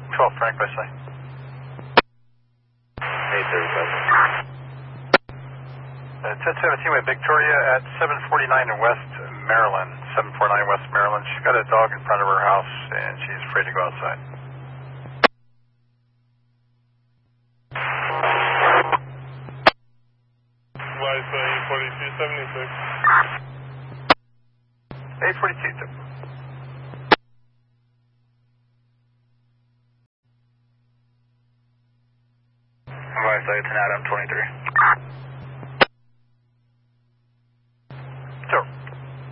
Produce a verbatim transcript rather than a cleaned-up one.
twelve Frank, I say. eight thirty-five. Uh, ten seventeen with Victoria at seven forty-nine in West Maryland. seven forty-nine West Maryland. She's got a dog in front of her house and she's afraid to go outside. Wi-Fi forty-two seventy-six. eight forty-two. Wi-Fi ten Adam twenty-three.